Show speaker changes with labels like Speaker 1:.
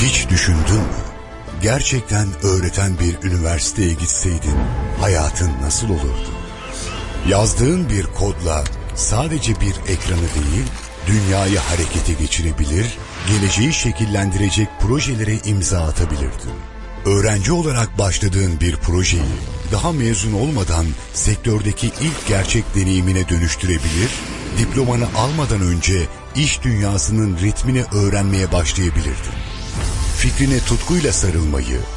Speaker 1: Hiç düşündün mü? Gerçekten öğreten bir üniversiteye gitseydin hayatın nasıl olurdu? Yazdığın bir kodla sadece bir ekranı değil, dünyayı harekete geçirebilir, geleceği şekillendirecek projelere imza atabilirdin. Öğrenci olarak başladığın bir projeyi daha mezun olmadan sektördeki ilk gerçek deneyimine dönüştürebilir, diplomanı almadan önce iş dünyasının ritmini öğrenmeye başlayabilirdin. Fikrine tutkuyla sarılmayı,